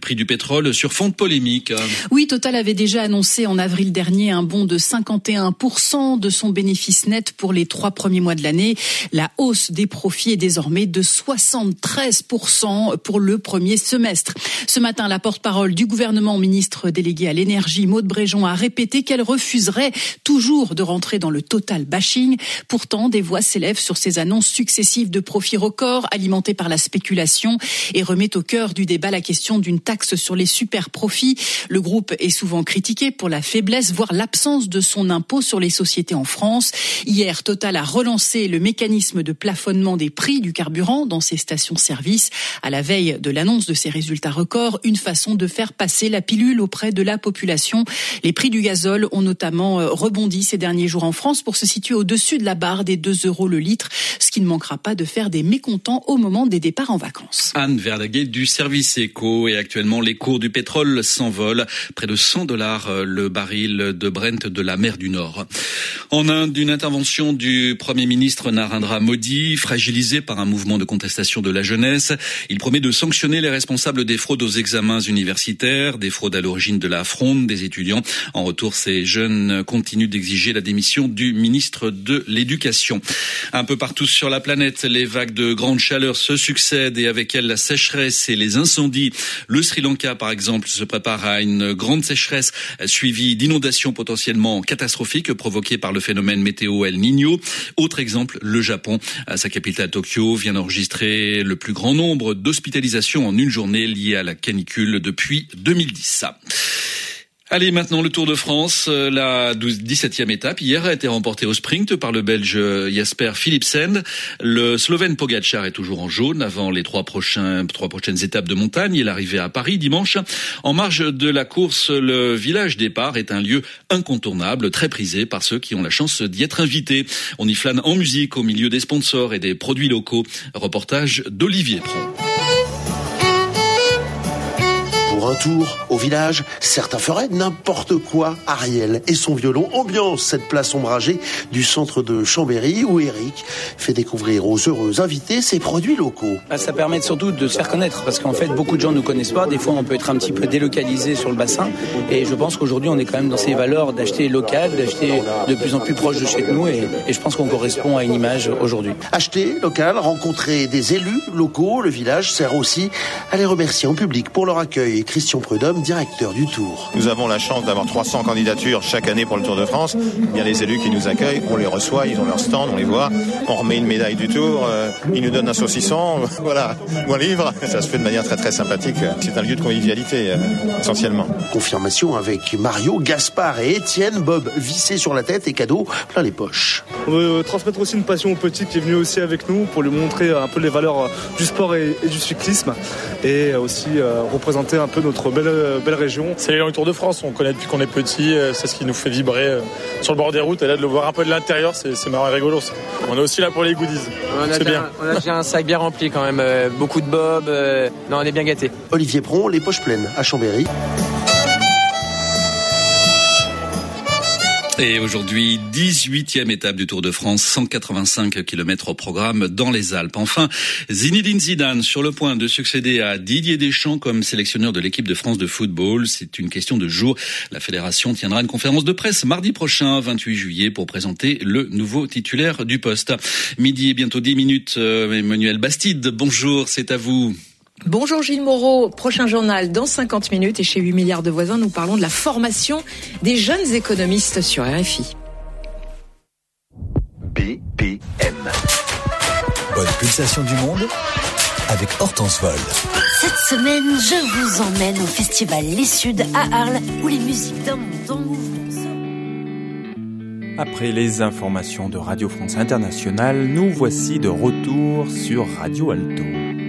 prix du pétrole sur fond de polémique. Oui, Total avait déjà annoncé en avril dernier un bond de 51% de son bénéfice net pour les 3 premiers mois de l'année. La hausse des profits est désormais de 73% pour le premier semestre. Ce matin, la porte-parole du gouvernement, ministre déléguée à l'énergie, Maud Bréjon, a répété qu'elle refuserait toujours de rentrer dans le Total bashing. Pourtant, des voix s'élèvent sur ces annonces successives de profits records alimentées par la spéculation et remet au cœur du débat la question d'une taxe sur les super profits. Le groupe est souvent critiqué pour la faiblesse, voire l'absence de son impôt sur les sociétés en France. Hier, Total a relancé le mécanisme de plafonnement des prix du carburant dans ses stations-service. À la veille de l'annonce de ces résultats records, une façon de faire passer la pilule auprès de la population. Les prix du gazole ont notamment rebondi ces derniers jours en France pour se situer au-dessus de la barre des 2 € le litre, ce qui ne manquera pas de faire des mécontents au moment des départs en vacances. Anne Verdaguet du service éco, et actuellement les cours du pétrole s'envolent. Près de $100 le baril de Brent de la mer du Nord. En Inde, une intervention du Premier ministre Narendra Modi, fragilisé par un mouvement de contestation de la jeunesse. Il promet de sanctionner les responsables des fraudes aux examens universitaires, des fraudes à l'origine de la fronde des étudiants. En retour, ces jeunes continuent d'exiger la démission du ministre de l'Éducation. Un peu partout sur la planète, les vagues de grande chaleur se succèdent et avec elles la sécheresse et les incendies. Le Sri Lanka, par exemple, se prépare à une grande sécheresse suivie d'inondations potentiellement catastrophiques provoquées par le phénomène météo El Niño. Autre exemple, le Japon, à sa capitale Tokyo, vient d'enregistrer le plus grand nombre d'hospitalisations en une journée liées à la canicule depuis 2010. Allez, maintenant le Tour de France, la 17e étape hier a été remportée au sprint par le Belge Jasper Philipsen. Le Slovène Pogačar est toujours en jaune avant les trois prochaines étapes de montagne. Il est arrivé à Paris dimanche. En marge de la course, le village départ est un lieu incontournable, très prisé par ceux qui ont la chance d'y être invités. On y flâne en musique au milieu des sponsors et des produits locaux. Reportage d'Olivier Pron. Pour un tour au village, certains feraient n'importe quoi. Ariel et son violon ambiance cette place ombragée du centre de Chambéry où Eric fait découvrir aux heureux invités ses produits locaux. Ça permet surtout de se faire connaître parce qu'en fait beaucoup de gens ne nous connaissent pas. Des fois on peut être un petit peu délocalisé sur le bassin et je pense qu'aujourd'hui on est quand même dans ces valeurs d'acheter local, d'acheter de plus en plus proche de chez nous et je pense qu'on correspond à une image aujourd'hui. Acheter local, rencontrer des élus locaux, le village sert aussi à les remercier en public pour leur accueil. Christian Prudhomme, directeur du Tour. Nous avons la chance d'avoir 300 candidatures chaque année pour le Tour de France. Il y a les élus qui nous accueillent, on les reçoit, ils ont leur stand, on les voit, on remet une médaille du Tour, ils nous donnent un saucisson, voilà, ou un livre. Ça se fait de manière très très sympathique. C'est un lieu de convivialité, essentiellement. Confirmation avec Mario, Gaspard et Étienne, Bob vissé sur la tête et cadeaux plein les poches. On veut transmettre aussi une passion au petit qui est venu aussi avec nous pour lui montrer un peu les valeurs du sport et du cyclisme et aussi représenter un peu notre belle région. C'est les longs Tours de France, on connaît depuis qu'on est petit, c'est ce qui nous fait vibrer sur le bord des routes et là de le voir un peu de l'intérieur, c'est marrant et rigolo. On est aussi là pour les goodies, c'est bien. On a déjà un sac bien rempli quand même, beaucoup de bobs, non on est bien gâtés. Olivier Pron, les poches pleines à Chambéry. Et aujourd'hui, 18e étape du Tour de France, 185 km au programme dans les Alpes. Enfin, Zinedine Zidane sur le point de succéder à Didier Deschamps comme sélectionneur de l'équipe de France de football. C'est une question de jour. La fédération tiendra une conférence de presse mardi prochain, 28 juillet, pour présenter le nouveau titulaire du poste. Midi et bientôt 10 minutes, Emmanuel Bastide, bonjour, c'est à vous. Bonjour Gilles Moreau, prochain journal dans 50 minutes et chez 8 milliards de voisins, nous parlons de la formation des jeunes économistes sur RFI. BPM. Bonne pulsation du monde avec Hortense Vol. Cette semaine, je vous emmène au festival Les Suds à Arles où les musiques d'un monde en mouvement. Après les informations de Radio France Internationale, nous voici de retour sur Radio Alto.